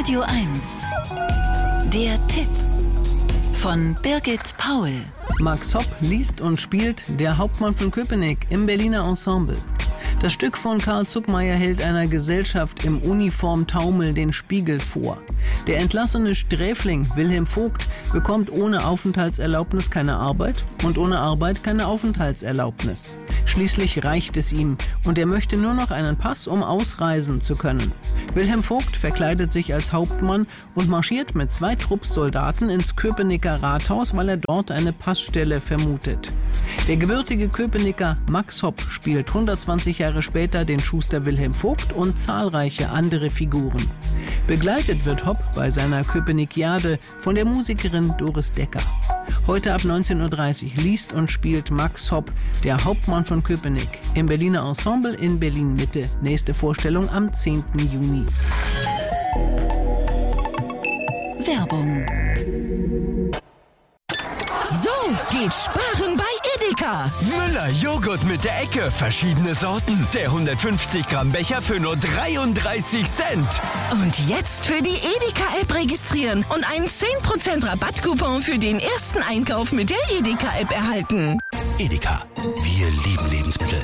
Radio 1. Der Tipp von Birgit Paul. Max Hopp liest und spielt Der Hauptmann von Köpenick im Berliner Ensemble. Das Stück von Karl Zuckmayer hält einer Gesellschaft im Uniformtaumel den Spiegel vor. Der entlassene Sträfling Wilhelm Vogt bekommt ohne Aufenthaltserlaubnis keine Arbeit und ohne Arbeit keine Aufenthaltserlaubnis. Schließlich reicht es ihm und er möchte nur noch einen Pass, um ausreisen zu können. Wilhelm Vogt verkleidet sich als Hauptmann und marschiert mit 2 Trupps Soldaten ins Köpenicker Rathaus, weil er dort eine Passstelle vermutet. Der gebürtige Köpenicker Max Hopp spielt 120 Jahre später den Schuster Wilhelm Vogt und zahlreiche andere Figuren. Begleitet wird Hopp bei seiner Köpenikiade von der Musikerin Doris Decker. Heute ab 19:30 Uhr liest und spielt Max Hopp, der Hauptmann von Köpenick, im Berliner Ensemble in Berlin-Mitte. Nächste Vorstellung am 10. Juni. Werbung. So geht Sparen bei Edeka. Müller Joghurt mit der Ecke, verschiedene Sorten. Der 150 Gramm Becher für nur 33 Cent. Und jetzt für die Edeka-App registrieren und einen 10% Rabattcoupon für den ersten Einkauf mit der Edeka-App erhalten. Edeka, wir lieben Lebensmittel.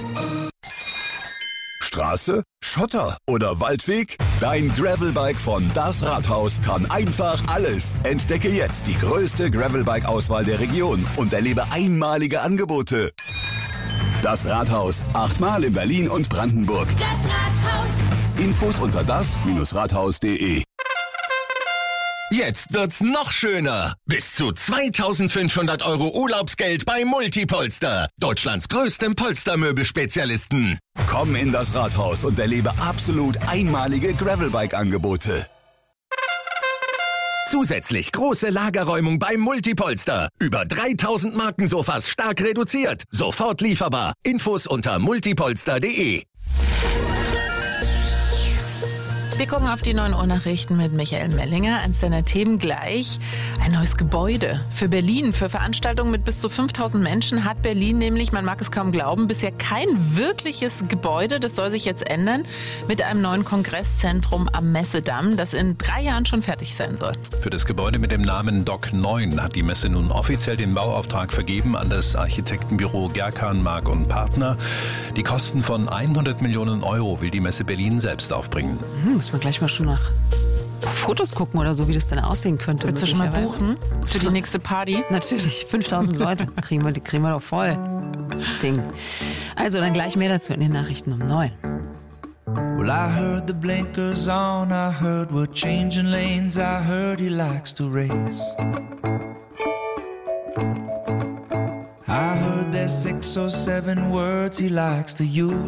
Straße, Schotter oder Waldweg? Dein Gravelbike von Das Rathaus kann einfach alles. Entdecke jetzt die größte Gravelbike-Auswahl der Region und erlebe einmalige Angebote. Das Rathaus, 8-mal in Berlin und Brandenburg. Das Rathaus. Infos unter das-rathaus.de. Jetzt wird's noch schöner. Bis zu 2.500 € Urlaubsgeld bei Multipolster. Deutschlands größtem Polstermöbelspezialisten. Komm in das Rathaus und erlebe absolut einmalige Gravelbike-Angebote. Zusätzlich große Lagerräumung bei Multipolster. Über 3.000 Markensofas stark reduziert. Sofort lieferbar. Infos unter multipolster.de. Wir gucken auf die 9 Uhr Nachrichten mit Michael Mellinger. Eins deiner Themen gleich. Ein neues Gebäude für Berlin. Für Veranstaltungen mit bis zu 5.000 Menschen hat Berlin nämlich, man mag es kaum glauben, bisher kein wirkliches Gebäude. Das soll sich jetzt ändern mit einem neuen Kongresszentrum am Messedamm, das in 3 Jahren schon fertig sein soll. Für das Gebäude mit dem Namen Dock 9 hat die Messe nun offiziell den Bauauftrag vergeben an das Architektenbüro Gerkan, Mark und Partner. Die Kosten von 100 Millionen € will die Messe Berlin selbst aufbringen. Müssen wir gleich mal schon nach Fotos gucken oder so, wie das denn aussehen könnte. Willst du schon mal buchen für die nächste Party? Natürlich, 5.000 Leute kriegen wir doch voll, das Ding. Also dann gleich mehr dazu in den Nachrichten um 9. Well, I heard the blinkers on, I heard we're changing lanes, I heard he likes to race. I heard there's 6 or 7 words he likes to use.